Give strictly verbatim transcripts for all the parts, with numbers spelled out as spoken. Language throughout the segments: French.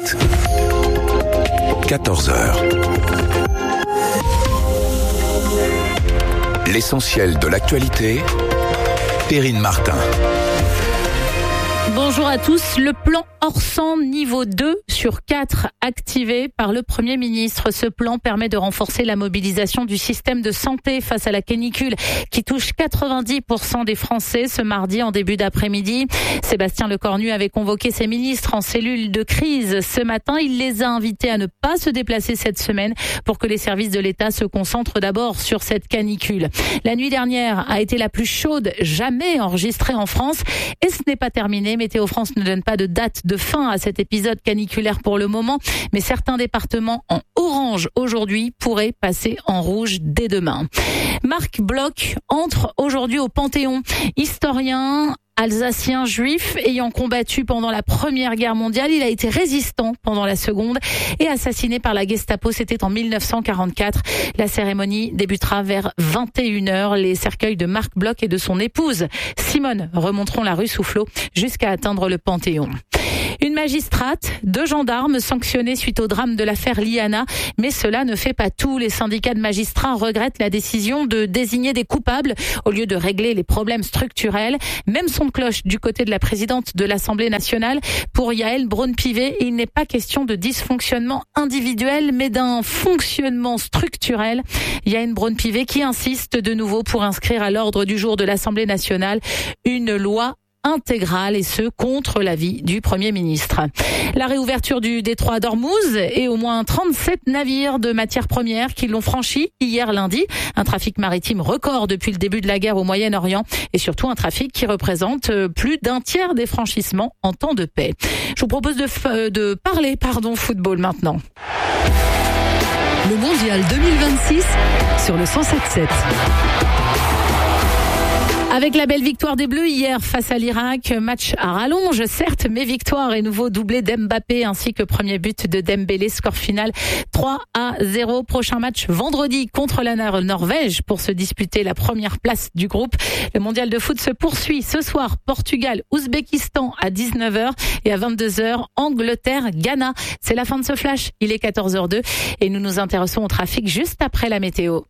Autoroute, quatorze heures. L'essentiel de l'actualité, Perrine Martin. Bonjour à tous. Le plan Orsan niveau deux sur quatre activé par le Premier ministre. Ce plan permet de renforcer la mobilisation du système de santé face à la canicule qui touche quatre-vingt-dix pour cent des Français ce mardi en début d'après-midi. Sébastien Lecornu avait convoqué ses ministres en cellule de crise ce matin. Il les a invités à ne pas se déplacer cette semaine pour que les services de l'État se concentrent d'abord sur cette canicule. La nuit dernière a été la plus chaude jamais enregistrée en France et ce n'est pas terminé. Météo France ne donne pas de date de fin à cet épisode caniculaire pour le moment, mais certains départements en orange aujourd'hui pourraient passer en rouge dès demain. Marc Bloch entre aujourd'hui au Panthéon. Historien alsacien juif ayant combattu pendant la Première Guerre mondiale. Il a été résistant pendant la Seconde et assassiné par la Gestapo. C'était en mille neuf cent quarante-quatre. La cérémonie débutera vers vingt et une heures. Les cercueils de Marc Bloch et de son épouse Simone remonteront la rue Soufflot jusqu'à atteindre le Panthéon. Une magistrate, deux gendarmes sanctionnés suite au drame de l'affaire Liana. Mais cela ne fait pas tout. Les syndicats de magistrats regrettent la décision de désigner des coupables au lieu de régler les problèmes structurels. Même son de cloche du côté de la présidente de l'Assemblée nationale. Pour Yaël Braun-Pivet, il n'est pas question de dysfonctionnement individuel, mais d'un fonctionnement structurel. Yaël Braun-Pivet qui insiste de nouveau pour inscrire à l'ordre du jour de l'Assemblée nationale une loi intégrale et ce contre l'avis du Premier ministre. La réouverture du détroit d'Ormuz et au moins trente-sept navires de matières premières qui l'ont franchi hier lundi. Un trafic maritime record depuis le début de la guerre au Moyen-Orient et surtout un trafic qui représente plus d'un tiers des franchissements en temps de paix. Je vous propose de, f- de parler pardon, football maintenant. Le Mondial deux mille vingt-six sur le cent sept sept. Avec la belle victoire des Bleus hier face à l'Irak, match à rallonge certes, mais victoire et nouveau doublé d'Mbappé ainsi que premier but de Dembélé, score final trois à zéro. Prochain match vendredi contre la Norvège pour se disputer la première place du groupe. Le mondial de foot se poursuit ce soir, Portugal, Ouzbékistan à dix-neuf heures et à vingt-deux heures, Angleterre, Ghana. C'est la fin de ce flash, il est quatorze heures deux et nous nous intéressons au trafic juste après la météo.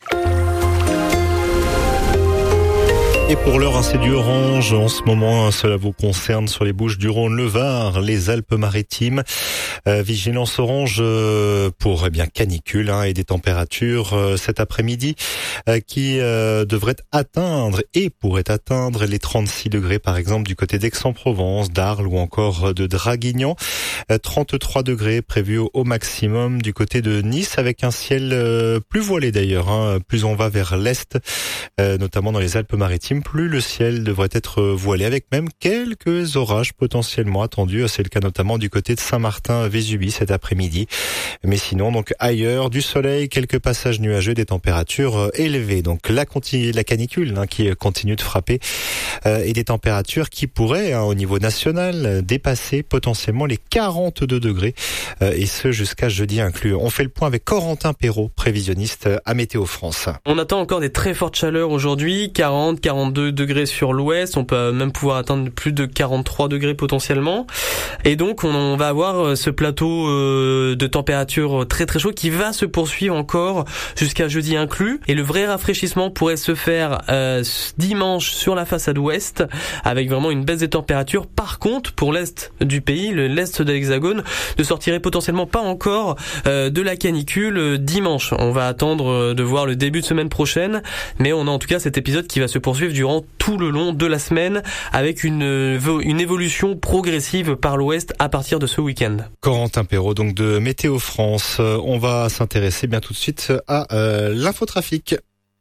Et pour l'heure, c'est du orange. En ce moment, cela vous concerne sur les Bouches-du-Rhône, le Var, les Alpes-Maritimes. Euh, vigilance orange euh, pour eh bien canicule hein, et des températures euh, cet après-midi euh, qui euh, devraient atteindre et pourraient atteindre les trente-six degrés par exemple du côté d'Aix-en-Provence, d'Arles ou encore de Draguignan. Euh, trente-trois degrés prévus au, au maximum du côté de Nice avec un ciel euh, plus voilé d'ailleurs. Hein, plus on va vers l'est, euh, notamment dans les Alpes-Maritimes, plus le ciel devrait être voilé avec même quelques orages potentiellement attendus. C'est le cas notamment du côté de Saint-Martin-Vésubie cet après-midi. Mais sinon, donc ailleurs, du soleil, quelques passages nuageux, des températures élevées. Donc la, continue, la canicule hein, qui continue de frapper euh, et des températures qui pourraient, hein, au niveau national, dépasser potentiellement les quarante-deux degrés euh, et ce jusqu'à jeudi inclus. On fait le point avec Corentin Perrault, prévisionniste à Météo France. On attend encore des très fortes chaleurs aujourd'hui, quarante, quarante-deux degrés sur l'ouest, on peut même pouvoir atteindre plus de quarante-trois degrés potentiellement. Et donc on va avoir ce plateau de température très très chaud qui va se poursuivre encore jusqu'à jeudi inclus. Et le vrai rafraîchissement pourrait se faire euh, dimanche sur la façade ouest avec vraiment une baisse des températures. Par contre, pour l'est du pays, le l'est de l'Hexagone, ne sortirait potentiellement pas encore euh, de la canicule dimanche. On va attendre de voir le début de semaine prochaine, mais on a en tout cas cet épisode qui va se poursuivre durant tout le long de la semaine avec une, une évolution progressive par l'ouest à partir de ce week-end. Corentin Perrault, donc de Météo France. On va s'intéresser bien tout de suite à euh, l'infotrafic.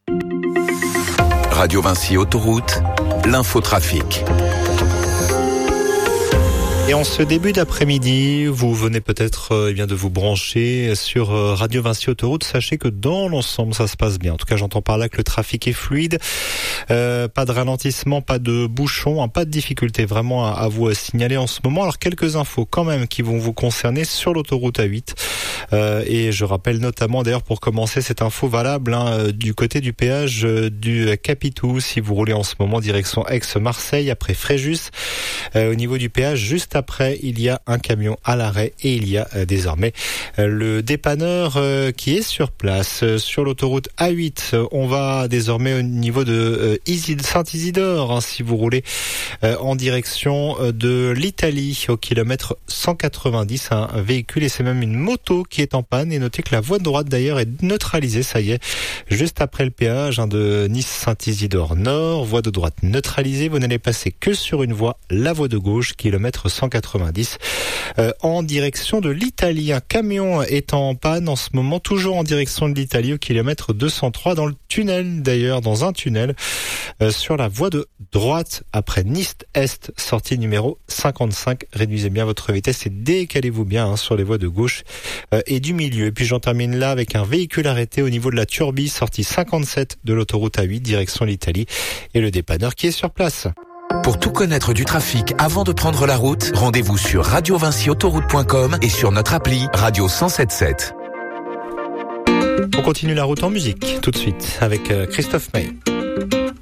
Radio Vinci Autoroute, l'infotrafic. Et en ce début d'après-midi, vous venez peut-être euh, eh bien de vous brancher sur euh, Radio Vinci Autoroute. Sachez que dans l'ensemble, ça se passe bien. En tout cas, j'entends par là que le trafic est fluide. Euh, pas de ralentissement, pas de bouchons, hein, pas de difficulté vraiment à, à vous signaler en ce moment. Alors, quelques infos quand même qui vont vous concerner sur l'autoroute A huit. Euh, et je rappelle notamment, d'ailleurs pour commencer cette info valable, hein, du côté du péage du Capitou, si vous roulez en ce moment direction Aix-Marseille après Fréjus, euh, au niveau du péage, juste après, il y a un camion à l'arrêt et il y a euh, désormais euh, le dépanneur euh, qui est sur place. Euh, sur l'autoroute A huit, euh, on va désormais au niveau de euh, Isid- Saint-Isidore, hein, si vous roulez euh, en direction euh, de l'Italie au kilomètre cent quatre-vingt-dix, un véhicule et c'est même une moto qui est en panne. Et notez que la voie de droite d'ailleurs est neutralisée, ça y est, juste après le péage hein, de Nice-Saint-Isidore Nord, voie de droite neutralisée, vous n'allez passer que sur une voie, la voie de gauche, kilomètre cent quatre-vingt-dix, euh, en direction de l'Italie. Un camion est en panne en ce moment, toujours en direction de l'Italie, au kilomètre deux cent trois, dans le tunnel d'ailleurs, dans un tunnel, euh, sur la voie de droite, après Nice-Est, sortie numéro cinquante-cinq. Réduisez bien votre vitesse et décalez-vous bien hein, sur les voies de gauche euh, et du milieu. Et puis j'en termine là avec un véhicule arrêté au niveau de la Turbie, sortie cinquante-sept de l'autoroute A huit, direction l'Italie, et le dépanneur qui est sur place. Pour tout connaître du trafic avant de prendre la route, rendez-vous sur radio vinci autoroute point com et sur notre appli Radio cent sept sept. On continue la route en musique tout de suite avec Christophe May.